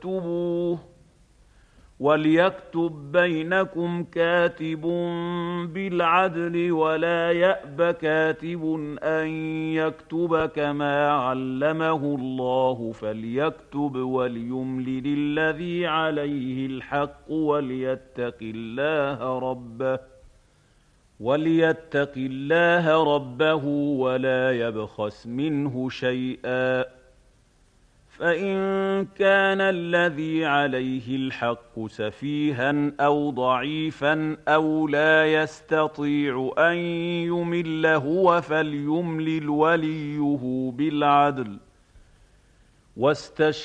وليكتب بينكم كاتب بالعدل ولا يأب كاتب أن يكتب كما علمه الله فليكتب وليملل الذي عليه الحق وليتق الله ربه ولا يبخس منه شيئا فإن كان الذي عليه الحق سفيها أو ضعيفا أو لا يستطيع أن يمل هو فليملل وليه بالعدل